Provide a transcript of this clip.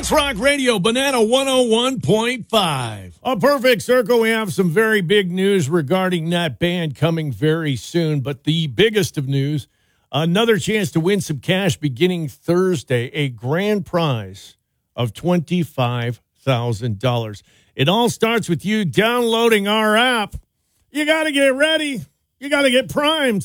Sports Rock Radio, Banana 101.5. A perfect circle. We have some very big news regarding that band coming very soon. But the biggest of news, another chance to win some cash beginning Thursday, a grand prize of $25,000. It all starts with you downloading our app. You got to get ready. You got to get primed.